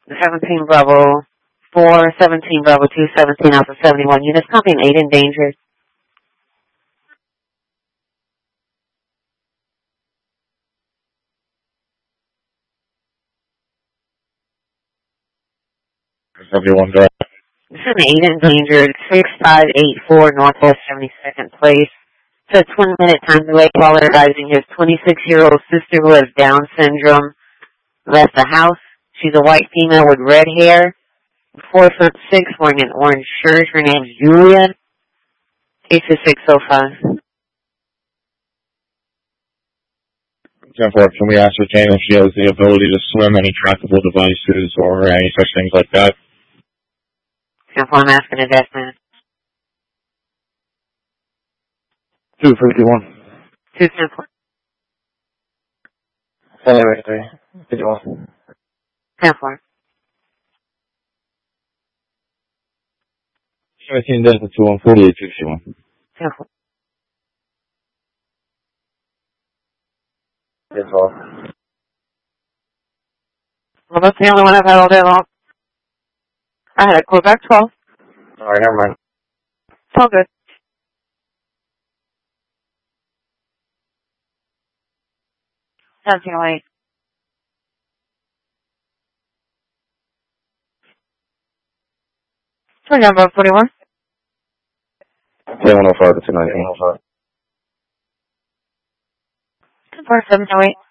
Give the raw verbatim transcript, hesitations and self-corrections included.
seventeen Bravo four, seventeen Bravo two, seventeen Alpha seventy-one units, copy an eight endangered. seventy-one drive. This is an eight endangered, six five eight four Northwest seventy-second Place. It's a twenty minute time delay while advising his twenty-six-year-old sister who has Down syndrome left the house. She's a white female with red hair, four foot six, wearing an orange shirt. Her name's Julia. Case is six oh five. ten four, can we ascertain if she has the ability to swim, any trackable devices, or any such things like that? ten four, I'm asking a death man. two fifty-one. two ten four. Anyway, fifty-one. ten four. seventeen Delta two one, forty-eight fifty-one. ten four. ten four. Well, that's the only one I've had all day long. I had a Quebec twelve. Alright, never mind. It's all good. seventeen oh eight. Turn down about forty-one. ten one oh five to nineteen oh five. ten four, seven oh eight.